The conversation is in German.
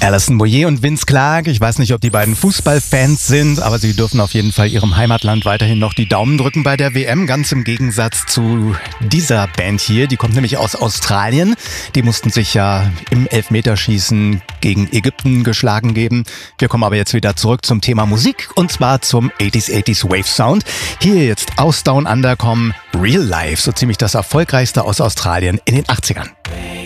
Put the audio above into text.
Alison Moyet und Vince Clarke, ich weiß nicht, ob die beiden Fußballfans sind, aber sie dürfen auf jeden Fall ihrem Heimatland weiterhin noch die Daumen drücken bei der WM, ganz im Gegensatz zu dieser Band hier, die kommt nämlich aus Australien. Die mussten sich ja im Elfmeterschießen gegen Ägypten geschlagen geben. Wir kommen aber jetzt wieder zurück zum Thema Musik und zwar zum 80s Wave Sound. Hier jetzt aus Down Under kommen Real Life, so ziemlich das erfolgreichste aus Australien in den 80ern.